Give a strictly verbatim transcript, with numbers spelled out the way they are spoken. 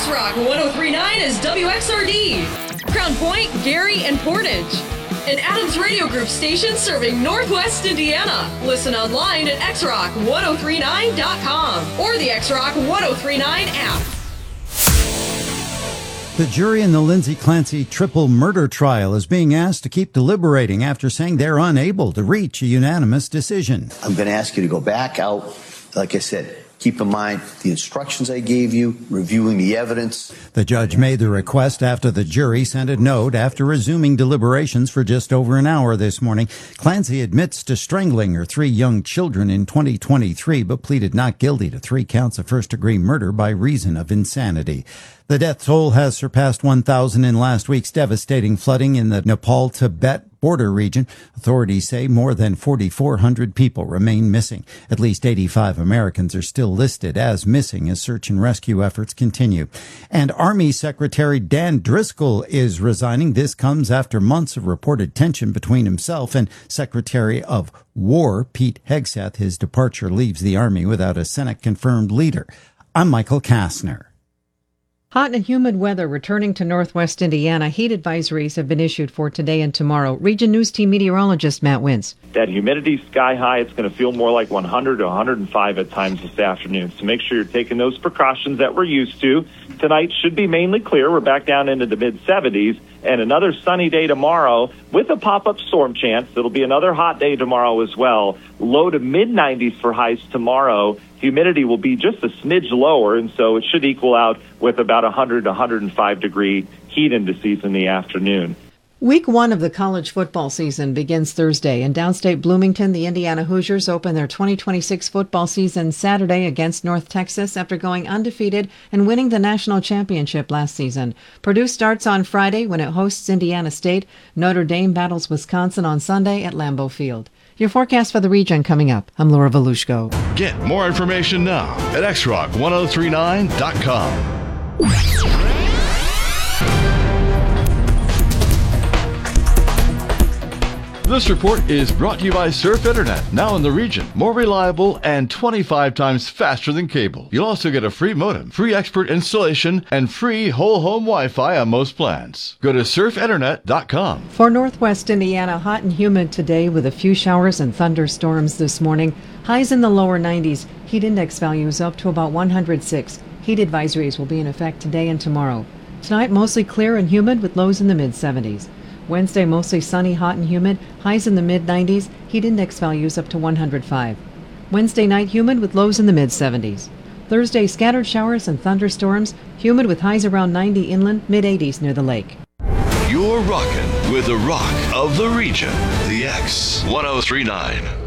X-Rock one oh three point nine is W X R D. Crown Point, Gary, and Portage. An Adams Radio Group station serving Northwest Indiana. Listen online at x rock one oh three nine dot com or the X-Rock one oh three point nine app. The jury in the Lindsay Clancy triple murder trial is being asked to keep deliberating after saying they're unable to reach a unanimous decision. I'm going to ask you to go back out, like I said. Keep in mind the instructions I gave you, reviewing the evidence. The judge made the request after the jury sent a note after resuming deliberations for just over an hour this morning. Clancy admits to strangling her three young children in twenty twenty-three, but pleaded not guilty to three counts of first-degree murder by reason of insanity. The death toll has surpassed one thousand in last week's devastating flooding in the Nepal-Tibet border region. Authorities say more than forty-four hundred people remain missing. At least eighty-five Americans are still listed as missing as search and rescue efforts continue. And Army Secretary Dan Driscoll is resigning. This comes after months of reported tension between himself and Secretary of War Pete Hegseth. His departure leaves the Army without a Senate-confirmed leader. I'm Michael Kastner. Hot and humid weather returning to northwest Indiana. Heat advisories have been issued for today and tomorrow. Region News Team meteorologist Matt Wintz. That humidity sky high. It's going to feel more like one hundred to one hundred five at times this afternoon. So make sure you're taking those precautions that we're used to. Tonight should be mainly clear. We're back down into the mid seventies. And another sunny day tomorrow with a pop-up storm chance. It'll be another hot day tomorrow as well. Low to mid nineties for highs tomorrow. Humidity will be just a smidge lower, and so it should equal out with about one hundred to one hundred five degree heat indices in the afternoon. Week one of the college football season begins Thursday. In downstate Bloomington, the Indiana Hoosiers open their twenty twenty-six football season Saturday against North Texas after going undefeated and winning the national championship last season. Purdue starts on Friday when it hosts Indiana State. Notre Dame battles Wisconsin on Sunday at Lambeau Field. Your forecast for the region coming up. I'm Laura Volushko. Get more information now at x rock one oh three nine dot com. This report is brought to you by Surf Internet, now in the region. More reliable and twenty-five times faster than cable. You'll also get a free modem, free expert installation, and free whole home Wi-Fi on most plans. Go to surf internet dot com. For northwest Indiana, hot and humid today with a few showers and thunderstorms this morning. Highs in the lower nineties. Heat index values up to about one hundred six. Heat advisories will be in effect today and tomorrow. Tonight, mostly clear and humid with lows in the mid seventies. Wednesday, mostly sunny, hot and humid, highs in the mid nineties, heat index values up to one hundred five. Wednesday night, humid with lows in the mid seventies. Thursday, scattered showers and thunderstorms, humid with highs around ninety inland, mid eighties near the lake. You're rocking with the rock of the region, the X one oh three point nine.